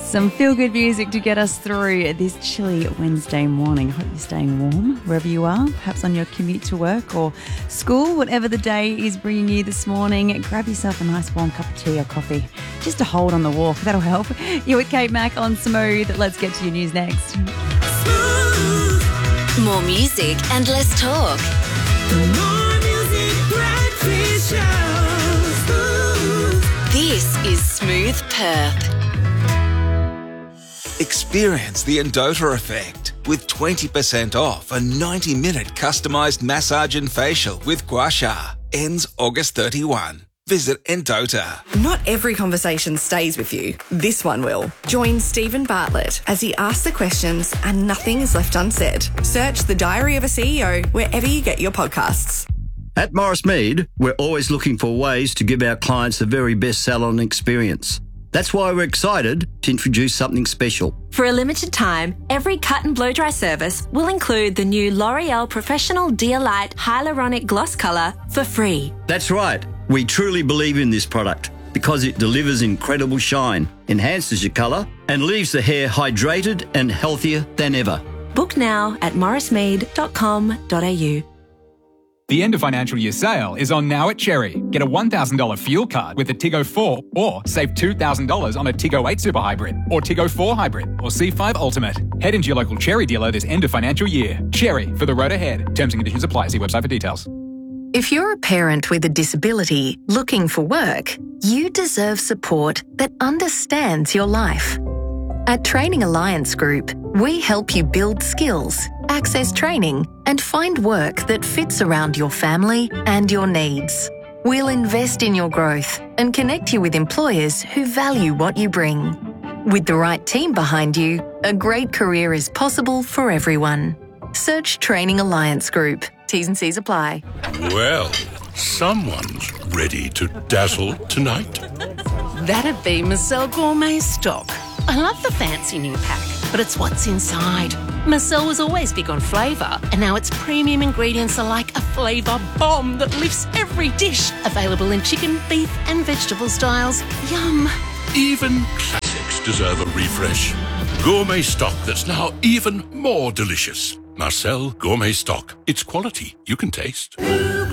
Some feel-good music to get us through this chilly Wednesday morning. Hope you're staying warm wherever you are, perhaps on your commute to work or school, whatever the day is bringing you this morning. Grab yourself a nice warm cup of tea or coffee just to hold on the walk. That'll help. You're with Kate Mack on Smooth. Let's get to your news next. More music and less talk. More music, breakfast show. Smooth. This is Smooth Perth. Experience the Endota effect with 20% off a 90-minute customised massage and facial with Gua Sha. Ends August 31. Visit Endota. Not every conversation stays with you. This one will. Join Stephen Bartlett as he asks the questions and nothing is left unsaid. Search The Diary of a CEO wherever you get your podcasts. At Morris Mead, we're always looking for ways to give our clients the very best salon experience. That's why we're excited to introduce something special. For a limited time, every cut and blow dry service will include the new L'Oreal Professional Dear-Light Hyaluronic Gloss Colour for free. That's right. We truly believe in this product because it delivers incredible shine, enhances your colour, and leaves the hair hydrated and healthier than ever. Book now at morrismead.com.au. The end of financial year sale is on now at Cherry. Get a $1,000 fuel card with a Tiggo 4 or save $2,000 on a Tiggo 8 Super Hybrid or Tiggo 4 Hybrid or C5 Ultimate. Head into your local Cherry dealer this end of financial year. Cherry, for the road ahead. Terms and conditions apply. See website for details. If you're a parent with a disability looking for work, you deserve support that understands your life. At Training Alliance Group, we help you build skills, access training, and find work that fits around your family and your needs. We'll invest in your growth and connect you with employers who value what you bring. With the right team behind you, a great career is possible for everyone. Search Training Alliance Group. T's and C's apply. Well, someone's ready to dazzle tonight. That'd be Marcel Gourmet Stock. I love the fancy new pack, but it's what's inside. Marcel was always big on flavour, and now its premium ingredients are like a flavour bomb that lifts every dish. Available in chicken, beef and vegetable styles. Yum. Even classics deserve a refresh. Gourmet stock that's now even more delicious. Marcel Gourmet Stock. It's quality you can taste.